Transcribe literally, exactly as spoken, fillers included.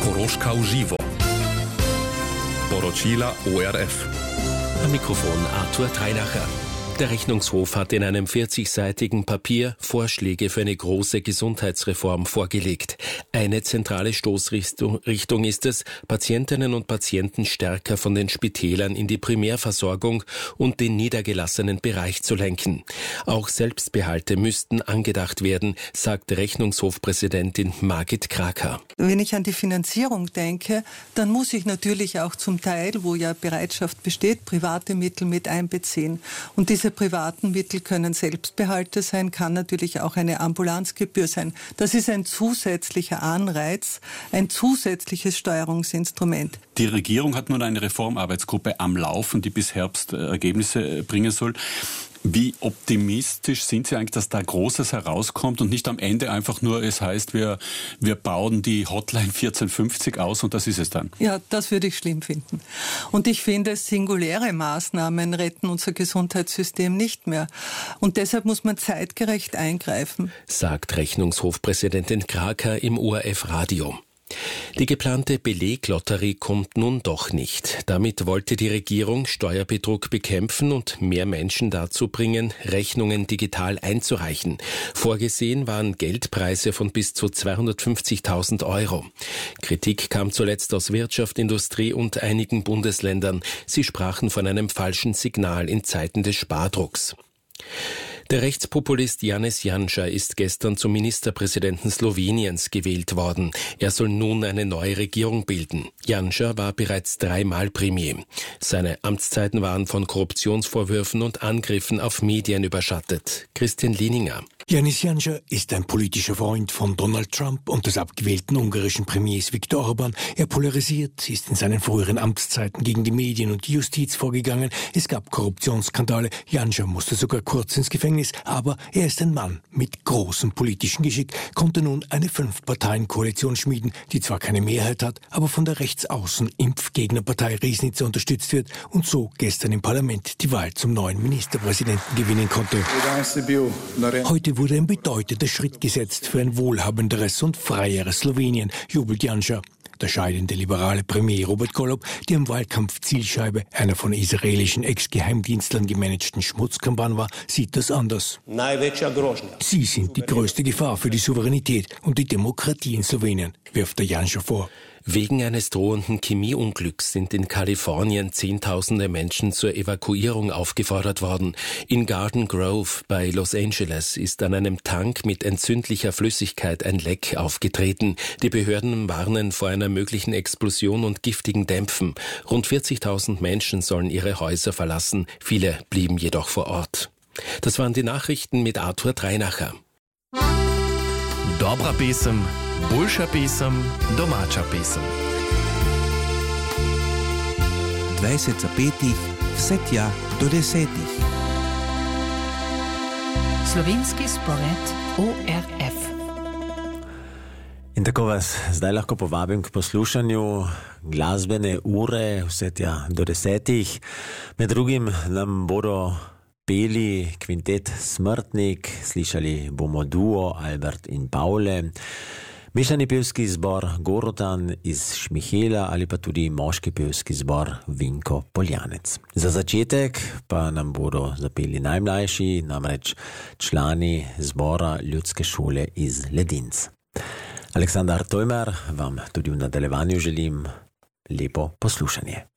Koroška v živo. Poročila O R F. Am Mikrofon Arthur Treinacher. Der Rechnungshof hat in einem vierzigseitigen Papier Vorschläge für eine große Gesundheitsreform vorgelegt. Eine zentrale Stoßrichtung ist es, Patientinnen und Patienten stärker von den Spitälern in die Primärversorgung und den niedergelassenen Bereich zu lenken. Auch Selbstbehalte müssten angedacht werden, sagt Rechnungshofpräsidentin Margit Kraker. Wenn ich an die Finanzierung denke, dann muss ich natürlich auch zum Teil, wo ja Bereitschaft besteht, private Mittel mit einbeziehen. Und diese privaten Mittel können Selbstbehalte sein, kann natürlich auch eine Ambulanzgebühr sein. Das ist ein zusätzlicher Anreiz, ein zusätzliches Steuerungsinstrument. Die Regierung hat nun eine Reformarbeitsgruppe am Laufen, die bis Herbst Ergebnisse bringen soll. Wie optimistisch sind Sie eigentlich, dass da Großes herauskommt und nicht am Ende einfach nur, es heißt, wir, wir bauen die Hotline vierzehn fünfzig aus und das ist es dann? Ja, das würde ich schlimm finden. Und ich finde, singuläre Maßnahmen retten unser Gesundheitssystem nicht mehr. Und deshalb muss man zeitgerecht eingreifen, sagt Rechnungshofpräsidentin Kraker im O R F-Radio. Die geplante Beleglotterie kommt nun doch nicht. Damit wollte die Regierung Steuerbetrug bekämpfen und mehr Menschen dazu bringen, Rechnungen digital einzureichen. Vorgesehen waren Geldpreise von bis zu zweihundertfünfzigtausend Euro. Kritik kam zuletzt aus Wirtschaft, Industrie und einigen Bundesländern. Sie sprachen von einem falschen Signal in Zeiten des Spardrucks. Der Rechtspopulist Janez Janša ist gestern zum Ministerpräsidenten Sloweniens gewählt worden. Er soll nun eine neue Regierung bilden. Janša war bereits dreimal Premier. Seine Amtszeiten waren von Korruptionsvorwürfen und Angriffen auf Medien überschattet. Christian Lehninger. Janez Janša ist ein politischer Freund von Donald Trump und des abgewählten ungarischen Premiers Viktor Orbán. Er polarisiert, ist in seinen früheren Amtszeiten gegen die Medien und die Justiz vorgegangen. Es gab Korruptionsskandale. Janša musste sogar kurz ins Gefängnis. Aber er ist ein Mann mit großem politischen Geschick, konnte nun eine Fünf-Parteien-Koalition schmieden, die zwar keine Mehrheit hat, aber von der Rechtsaußen-Impfgegnerpartei Riesnica unterstützt wird und so gestern im Parlament die Wahl zum neuen Ministerpräsidenten gewinnen konnte. Heute wurde ein bedeutender Schritt gesetzt für ein wohlhabenderes und freieres Slowenien, jubelt Janša. Der scheidende liberale Premier Robert Golob, die im Wahlkampf Zielscheibe einer von israelischen Ex-Geheimdienstlern gemanagten Schmutzkampagne war, sieht das anders. Sie sind die größte Gefahr für die Souveränität und die Demokratie in Slowenien, wirft der Janša vor. Wegen eines drohenden Chemieunglücks sind in Kalifornien Zehntausende Menschen zur Evakuierung aufgefordert worden. In Garden Grove bei Los Angeles ist an einem Tank mit entzündlicher Flüssigkeit ein Leck aufgetreten. Die Behörden warnen vor einer möglichen Explosion und giftigen Dämpfen. Rund vierzigtausend Menschen sollen ihre Häuser verlassen. Viele blieben jedoch vor Ort. Das waren die Nachrichten mit Arthur Treinacher. Dobra pesem, boljša pesem, domača pesem. dvajset za petih, vse tja do desetih. Slovenski spored O R F. In tako vas zdaj lahko povabim k poslušanju glasbene ure, vse tja do desetih. Med drugim nam bodo peli kvintet Smrtnik, slišali bomo duo Albert in Pavle, mešani pevski zbor Gorotan iz Šmihela ali pa tudi moški pevski zbor Vinko Poljanec. Za začetek pa nam bodo zapeli najmlajši, namreč člani zbora Ljudske šole iz Ledinc. Aleksandar Tojmer vam tudi v nadaljevanju želim lepo poslušanje.